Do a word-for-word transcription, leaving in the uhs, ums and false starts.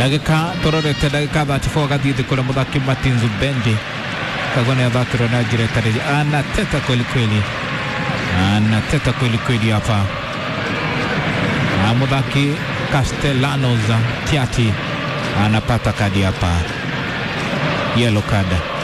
Dagika tororete dagika thirty-four gathithi kule muthaki Martin Zubendi kagone athakirwo na njira tari anateta kweli kweli anateta kweli kweli hapa na muthaki Castellanos Tiati anapata kadi hapa, yellow card.